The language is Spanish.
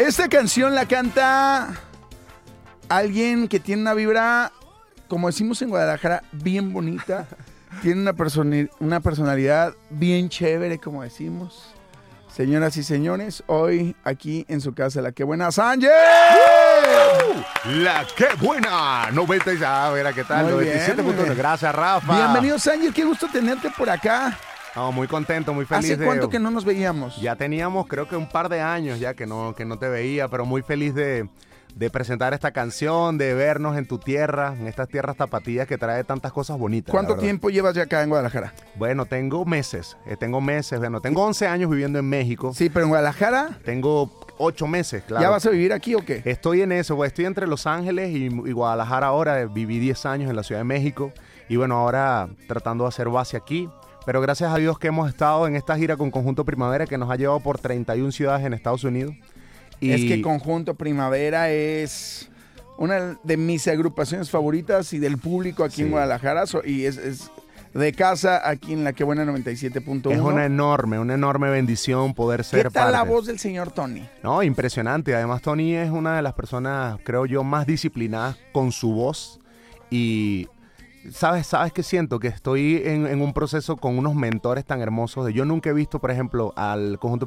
Esta canción la canta alguien que tiene una vibra, como decimos en Guadalajara, bien bonita. Tiene una personalidad bien chévere, como decimos. Señoras y señores, hoy aquí en su casa, La Qué Buena, Sánchez. La Qué Buena 90, mira qué tal, 97.1. Gracias, Rafa. Bienvenido, Sánchez, qué gusto tenerte por acá. No, muy contento, muy feliz. ¿Hace cuánto que no nos veíamos? Ya teníamos, creo que un par de años ya que no te veía, pero muy feliz de presentar esta canción, de vernos en tu tierra, en estas tierras tapatías que trae tantas cosas bonitas. ¿Cuánto tiempo llevas ya acá en Guadalajara? Bueno, tengo meses, tengo 11 años viviendo en México. Sí, pero en Guadalajara... Tengo 8 meses, claro. ¿Ya vas a vivir aquí o qué? Estoy en eso, estoy entre Los Ángeles y Guadalajara ahora, viví 10 años en la Ciudad de México y bueno, ahora tratando de hacer base aquí. Pero gracias a Dios que hemos estado en esta gira con Conjunto Primavera que nos ha llevado por 31 ciudades en Estados Unidos. Y es que Conjunto Primavera es una de mis agrupaciones favoritas y del público aquí en Guadalajara. Y es de casa aquí en La Qué Buena 97.1. Es una enorme bendición poder ser parte. ¿Qué tal la voz del señor Tony? No, impresionante. Además, Tony es una de las personas, creo yo, más disciplinadas con su voz. Y ¿sabes qué siento? Que estoy en un proceso con unos mentores tan hermosos. Yo nunca he visto, por ejemplo, al Conjunto